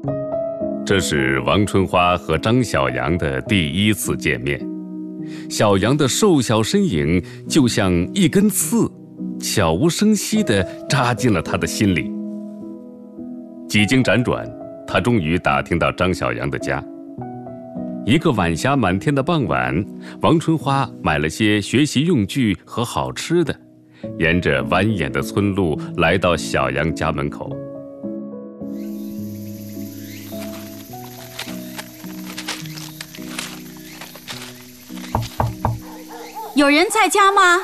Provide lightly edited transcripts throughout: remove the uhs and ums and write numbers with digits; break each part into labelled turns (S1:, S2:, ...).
S1: 这是王春花和张小阳的第一次见面。小阳的瘦小身影就像一根刺，悄无声息地扎进了他的心里。几经辗转，他终于打听到张小阳的家。一个晚霞满天的傍晚，王春花买了些学习用具和好吃的，沿着蜿蜒的村路来到小阳家门口。
S2: 有人在家吗？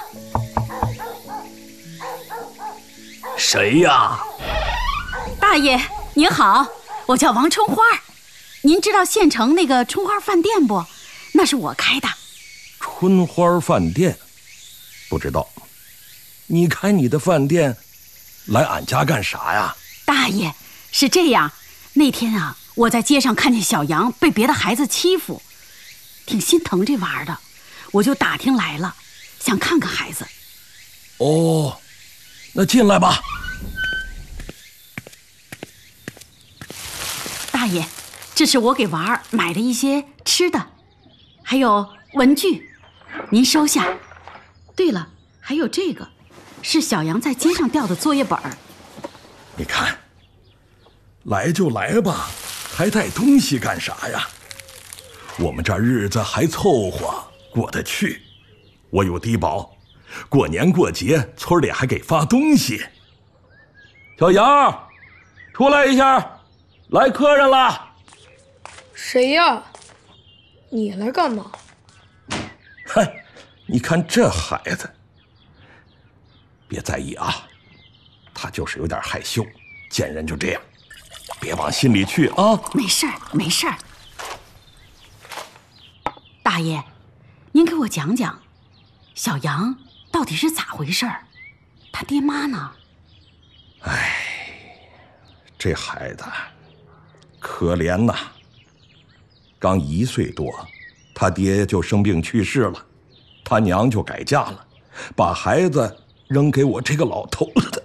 S3: 谁呀？
S2: 大爷您好，我叫王春花。您知道县城那个春花饭店不？那是我开的。
S3: 春花饭店？不知道。你开你的饭店来俺家干啥呀？
S2: 大爷，是这样，那天啊，我在街上看见小杨被别的孩子欺负，挺心疼这娃儿的，我就打听来了，想看看孩子。
S3: 哦，那进来吧。
S2: 大爷，这是我给娃儿买的一些吃的，还有文具，您收下。对了，还有这个，是小杨在街上掉的作业本。
S3: 你看，来就来吧，还带东西干啥呀？我们这日子还凑合过得去，我有低保，过年过节村里还给发东西。小杨，出来一下，来客人了。
S4: 谁呀？你来干嘛？
S3: 嗨，你看这孩子，别在意啊，他就是有点害羞，见人就这样，别往心里去啊。
S2: 没事儿，没事儿。大爷，您给我讲讲，小杨到底是咋回事儿？他爹妈呢？
S3: 哎，这孩子可怜呐，刚1岁多，他爹就生病去世了，他娘就改嫁了，把孩子扔给我这个老头子。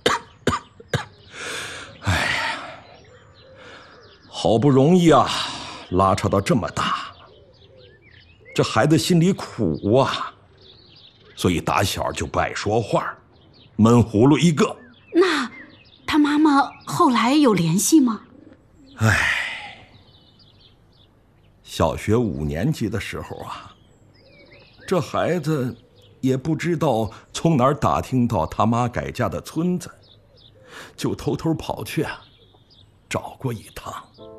S3: 哎呀，好不容易啊，拉扯到这么大，这孩子心里苦啊，所以打小就不爱说话，闷葫芦一个。
S2: 那他妈妈后来有联系吗？
S3: 哎，小学5年级的时候啊，这孩子也不知道从哪儿打听到他妈改嫁的村子，就偷偷跑去啊，找过一趟。